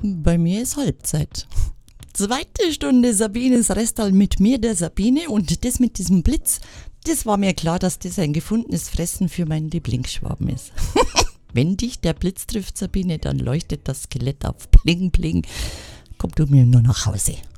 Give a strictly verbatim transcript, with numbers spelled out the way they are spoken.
Bei mir ist Halbzeit. Zweite Stunde Sabines Restal mit mir, der Sabine, und das mit diesem Blitz, das war mir klar, dass das ein gefundenes Fressen für meinen Lieblingsschwaben ist. Wenn dich der Blitz trifft, Sabine, dann leuchtet das Skelett auf. Bling, bling. Komm du mir nur nach Hause.